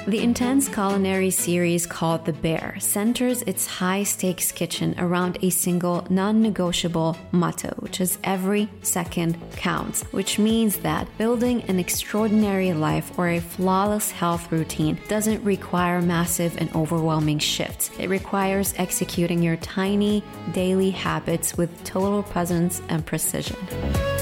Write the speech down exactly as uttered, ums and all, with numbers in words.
The intense culinary series called The Bear centers its high-stakes kitchen around a single non-negotiable motto, which is every second counts, which means that building an extraordinary life or a flawless health routine doesn't require massive and overwhelming shifts. It requires executing your tiny daily habits with total presence and precision.